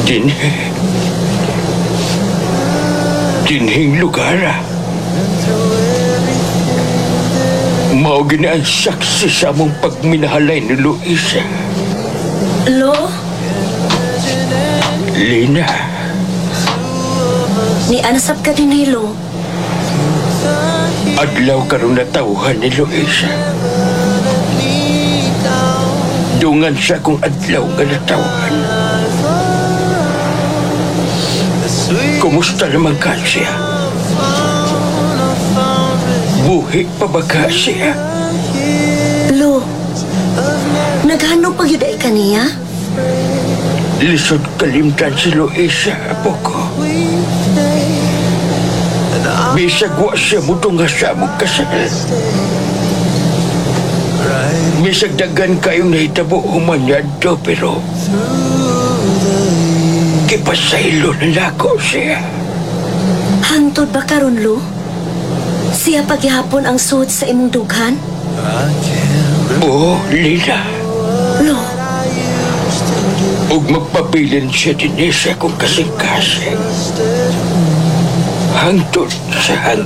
Dinhing lugar. Mao gini ang saksi sa among pagminahalay ni Luisa. Lo, Lina, ni anasap ka din Lo. adlaw karong natawhan ni Luisa. Dungan siya kung adlaw nga natawhan. Kumusta naman ka siya? Buhi pa ba ka siya? Lo, naghano pa yun ay kaniya? Lisod kalimtan si Luisa, apo ko. Bisag wa siya mudong nga sa mong kasal. Bisag dagan kayong nahitabo human yadto, pero kipasaylo na lako siya. Hantod ba karon Lo? Siya paghihapon ang suot sa imong dughan? Oo, Lina. Lo, Ug magpabilin siya din sa kung kasing-kasing. Hangtod sa hangin.